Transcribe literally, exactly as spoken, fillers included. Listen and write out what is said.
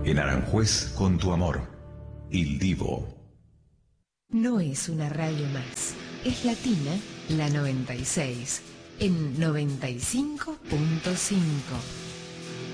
En Aranjuez con tu amor. Il Divo. No es una radio más. Es Latina, la noventa y seis, en noventa y cinco punto cinco.